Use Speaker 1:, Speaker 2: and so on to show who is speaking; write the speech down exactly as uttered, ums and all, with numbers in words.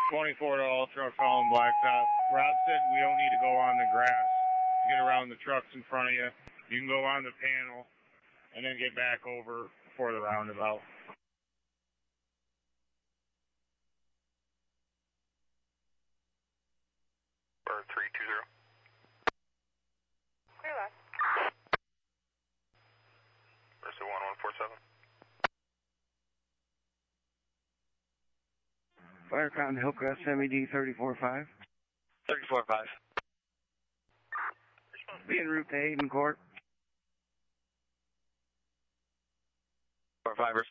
Speaker 1: twenty-four to Ultra calling Blacktop. Rob said we don't need to go on the grass to get around the trucks in front of you. You can go on the panel and then get back over for the roundabout.
Speaker 2: Or three two zero.
Speaker 3: Clear left.
Speaker 2: Versa one one four seven.
Speaker 4: Fire Crown Hillcrest M E D thirty-four five.
Speaker 5: thirty-four five.
Speaker 4: Be en route to Hayden Court.
Speaker 5: four five.